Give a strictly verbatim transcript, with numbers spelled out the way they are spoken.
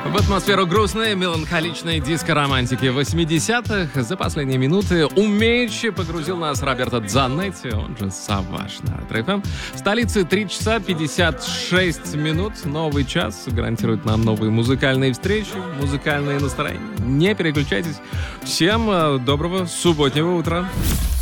В атмосферу грустной, меланхоличной диско-романтики восьмидесятых за последние минуты умеючи погрузил нас Роберто Дзанетти, он же Саваш на Ретро-эф эм. В столице три часа пятьдесят шесть минут. Новый час гарантирует нам новые музыкальные встречи, музыкальные настроения. Не переключайтесь. Всем доброго субботнего утра.